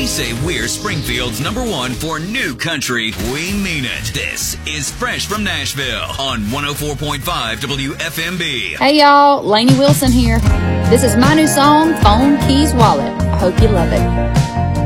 we say we're Springfield's #1 for new country, we mean it. This is Fresh from Nashville on 104.5 WFMB. Hey y'all, Lainey Wilson here. This is my new song, Phone Keys Wallet. I hope you love it.